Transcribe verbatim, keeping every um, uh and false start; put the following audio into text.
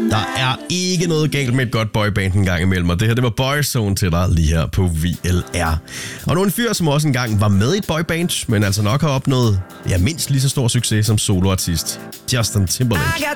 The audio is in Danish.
Der er ikke noget galt med et godt boyband en gang imellem, og det her, det var Boyzone til dig lige her på V L R. Og nogle fyr, som også engang var med i et boyband, men altså nok har opnået ja, mindst lige så stor succes som soloartist. Justin Timberlake.